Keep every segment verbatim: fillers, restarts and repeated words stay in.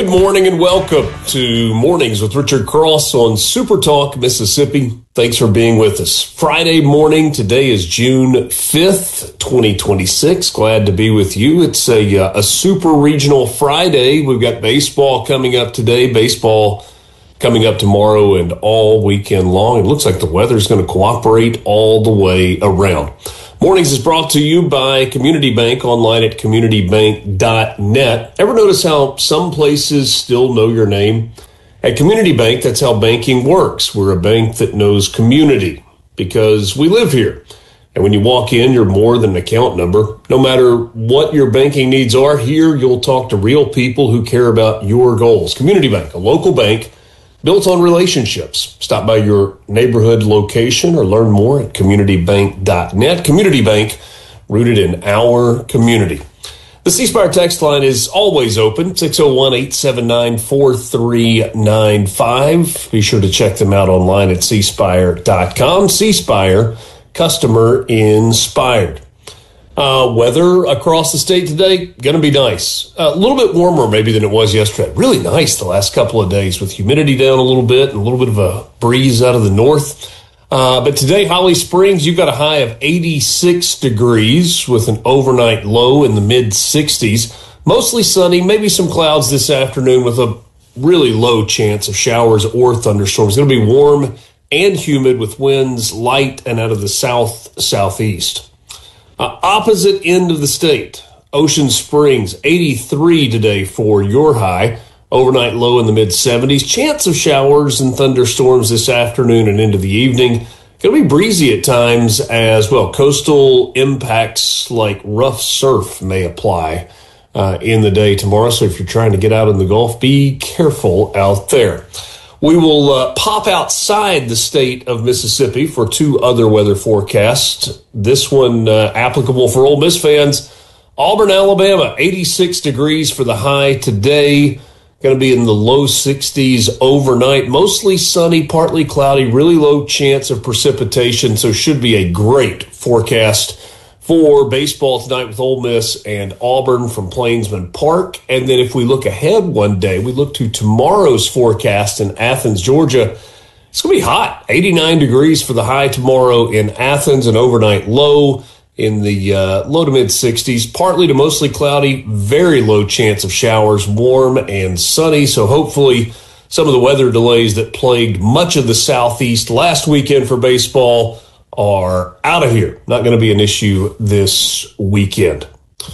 Good morning and welcome to Mornings with Richard Cross on Super Talk Mississippi. Thanks for being with us. Friday morning, today is June fifth, twenty twenty-six. Glad to be with you. It's a, uh, a super regional Friday. We've got baseball coming up today, baseball coming up tomorrow and all weekend long. It looks like the weather's going to cooperate all the way around. Mornings is brought to you by Community Bank, online at community bank dot net. Ever notice how some places still know your name? At Community Bank, that's how banking works. We're a bank that knows community because we live here. And when you walk in, you're more than an account number. No matter what your banking needs are, here you'll talk to real people who care about your goals. Community Bank, a local bank built on relationships. Stop by your neighborhood location or learn more at community bank dot net. Community Bank, rooted in our community. The C Spire text line is always open, six oh one, eight seven nine, four three nine five. Be sure to check them out online at c spire dot com. C Spire, customer inspired. Uh, weather across the state today, going to be nice. A little bit warmer maybe than it was yesterday. Really nice the last couple of days with humidity down a little bit and a little bit of a breeze out of the north. Uh, but today, Holly Springs, you've got a high of eighty-six degrees with an overnight low in the mid sixties. Mostly sunny, maybe some clouds this afternoon with a really low chance of showers or thunderstorms. It's going to be warm and humid with winds light and out of the south-southeast. Uh, opposite end of the state, Ocean Springs, eighty-three today for your high. Overnight low in the mid seventies. Chance of showers and thunderstorms this afternoon and into the evening. Going to be breezy at times as well. Coastal impacts like rough surf may apply uh, in the day tomorrow. So if you're trying to get out in the Gulf, be careful out there. We will uh, pop outside the state of Mississippi for two other weather forecasts. This one uh, applicable for Ole Miss fans. Auburn, Alabama, eighty-six degrees for the high today. Going to be in the low sixties overnight. Mostly sunny, partly cloudy, really low chance of precipitation. So should be a great forecast for baseball tonight with Ole Miss and Auburn from Plainsman Park. And then if we look ahead one day, we look to tomorrow's forecast in Athens, Georgia. It's going to be hot. eighty-nine degrees for the high tomorrow in Athens, an overnight low in the uh, low to mid sixties. Partly to mostly cloudy, very low chance of showers, warm and sunny. So hopefully some of the weather delays that plagued much of the southeast last weekend for baseball are out of here. Not going to be an issue this weekend.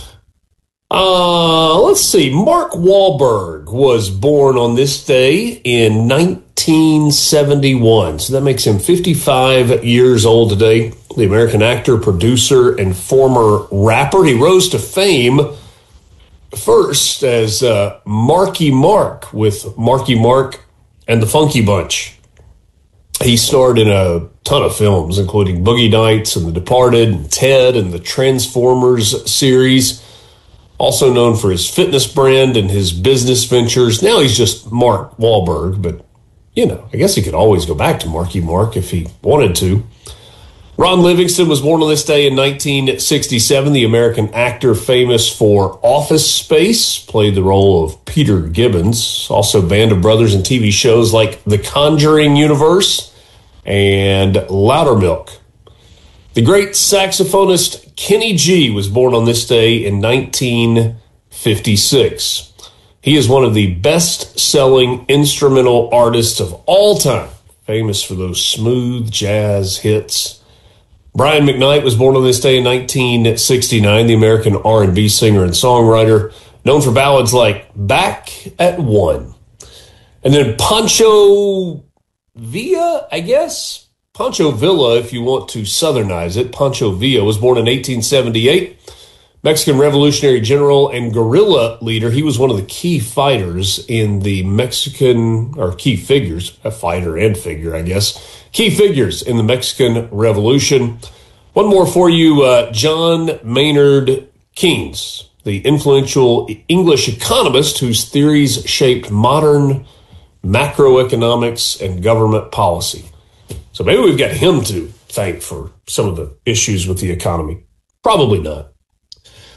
Uh, let's see. Mark Wahlberg was born on this day in nineteen seventy-one. So that makes him fifty-five years old today. The American actor, producer, and former rapper. He rose to fame first as uh, Marky Mark with Marky Mark and the Funky Bunch. He starred in a ton of films, including Boogie Nights and The Departed, and Ted, and the Transformers series. Also known for his fitness brand and his business ventures. Now he's just Mark Wahlberg, but, you know, I guess he could always go back to Marky Mark if he wanted to. Ron Livingston was born on this day in nineteen sixty-seven. The American actor famous for Office Space, played the role of Peter Gibbons. Also Band of Brothers and T V shows like The Conjuring Universe and Loudermilk. The great saxophonist Kenny G was born on this day in nineteen fifty-six. He is one of the best-selling instrumental artists of all time, famous for those smooth jazz hits. Brian McKnight was born on this day in nineteen sixty-nine, the American R and B singer and songwriter, known for ballads like Back at One. And then Pancho Villa, I guess? Pancho Villa, if you want to southernize it. Pancho Villa was born in eighteen seventy-eight. Mexican revolutionary general and guerrilla leader. He was one of the key fighters in the Mexican, or key figures, a fighter and figure, I guess, key figures in the Mexican Revolution. One more for you, uh, John Maynard Keynes, the influential English economist whose theories shaped modern macroeconomics and government policy. So maybe we've got him to thank for some of the issues with the economy. Probably not.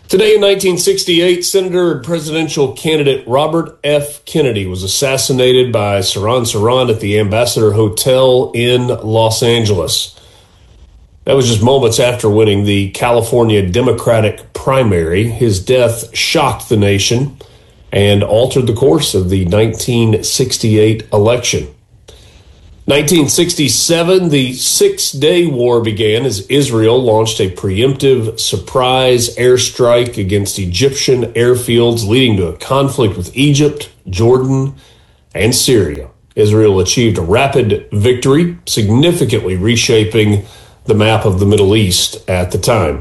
Today in nineteen sixty-eight, Senator and presidential candidate Robert F. Kennedy was assassinated by Sirhan Sirhan at the Ambassador Hotel in Los Angeles. That was just moments after winning the California Democratic primary. His death shocked the nation and altered the course of the nineteen sixty-eight election. nineteen sixty-seven, the Six-Day War began as Israel launched a preemptive surprise airstrike against Egyptian airfields, leading to a conflict with Egypt, Jordan, and Syria. Israel achieved a rapid victory, significantly reshaping the map of the Middle East at the time.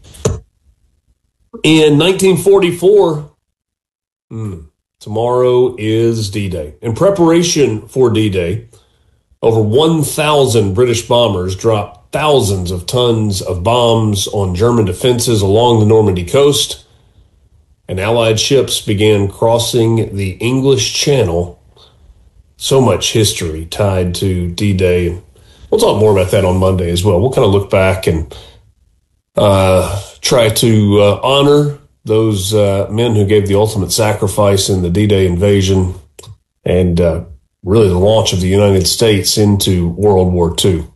In nineteen forty-four, hmm, tomorrow is D-Day. In preparation for D-Day, over one thousand British bombers dropped thousands of tons of bombs on German defenses along the Normandy coast, and Allied ships began crossing the English Channel. So much history tied to D-Day. We'll talk more about that on Monday as well. We'll kind of look back and uh, try to uh, honor those uh, men who gave the ultimate sacrifice in the D-Day invasion and uh, really the launch of the United States into World War Two.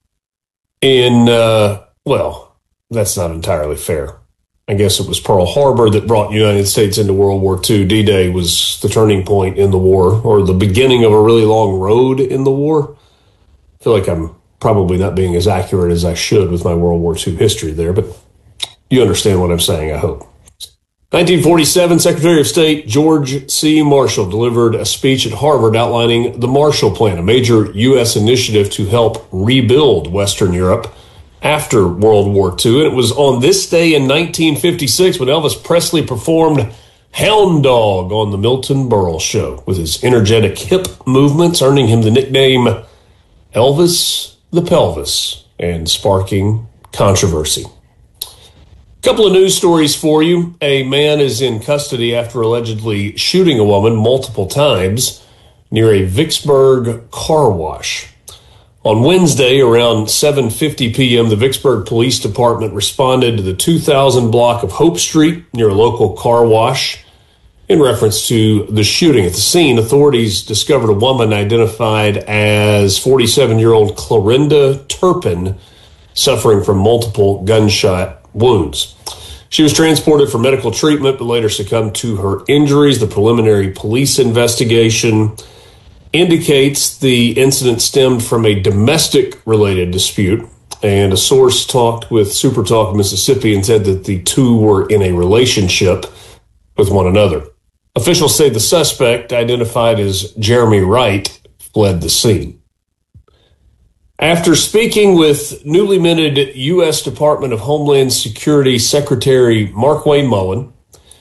In, uh, well, that's not entirely fair. I guess it was Pearl Harbor that brought the United States into World War Two. D-Day was the turning point in the war, or the beginning of a really long road in the war. I feel like I'm probably not being as accurate as I should with my World War Two history there, but you understand what I'm saying, I hope. nineteen forty-seven, Secretary of State George C. Marshall delivered a speech at Harvard outlining the Marshall Plan, a major U S initiative to help rebuild Western Europe after World War Two. And it was on this day in nineteen fifty-six when Elvis Presley performed Hound Dog on the Milton Berle Show, with his energetic hip movements earning him the nickname Elvis the Pelvis and sparking controversy. Couple of news stories for you. A man is in custody after allegedly shooting a woman multiple times near a Vicksburg car wash. On Wednesday, around seven fifty p.m., the Vicksburg Police Department responded to the two thousand block of Hope Street near a local car wash in reference to the shooting. At the scene, authorities discovered a woman identified as forty-seven-year-old Clorinda Turpin, suffering from multiple gunshot wounds. She was transported for medical treatment, but later succumbed to her injuries. The preliminary police investigation indicates the incident stemmed from a domestic-related dispute, and a source talked with Super Talk Mississippi and said that the two were in a relationship with one another. Officials say the suspect, identified as Jeremy Wright, fled the scene. After speaking with newly minted U S Department of Homeland Security Secretary Markwayne Mullin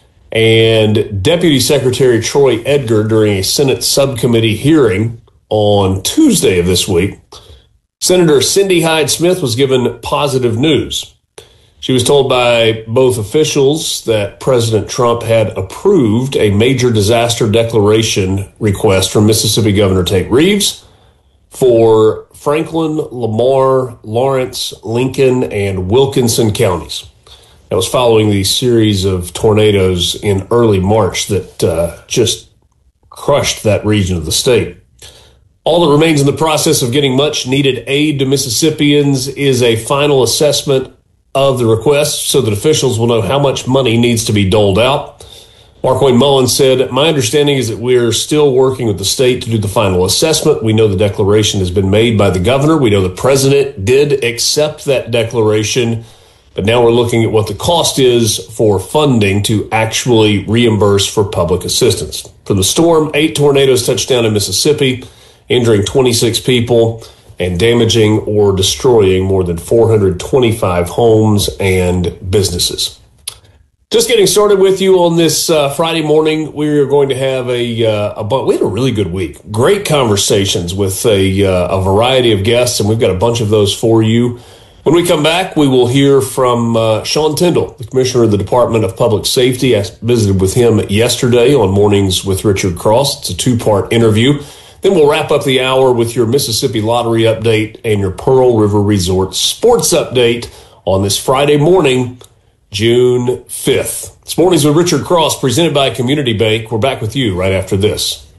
and Deputy Secretary Troy Edgar during a Senate subcommittee hearing on Tuesday of this week, Senator Cindy Hyde-Smith was given positive news. She was told by both officials that President Trump had approved a major disaster declaration request from Mississippi Governor Tate Reeves for Franklin, Lamar, Lawrence, Lincoln, and Wilkinson counties. That was following the series of tornadoes in early March that uh, just crushed that region of the state. All that remains in the process of getting much needed aid to Mississippians is a final assessment of the request so that officials will know how much money needs to be doled out. Markwayne Mullin said, "My understanding is that we're still working with the state to do the final assessment. We know the declaration has been made by the governor. We know the president did accept that declaration, but now we're looking at what the cost is for funding to actually reimburse for public assistance." For the storm, eight tornadoes touched down in Mississippi, injuring twenty-six people and damaging or destroying more than four hundred twenty-five homes and businesses. Just getting started with you on this uh, Friday morning. We are going to have a, uh, a we had a really good week. Great conversations with a, uh, a variety of guests, and we've got a bunch of those for you. When we come back, we will hear from uh, Sean Tindell, the Commissioner of the Department of Public Safety. I visited with him yesterday on Mornings with Richard Cross. It's a two-part interview. Then we'll wrap up the hour with your Mississippi Lottery update and your Pearl River Resort sports update on this Friday morning. June fifth. This morning's with Richard Cross, presented by Community Bank. We're back with you right after this.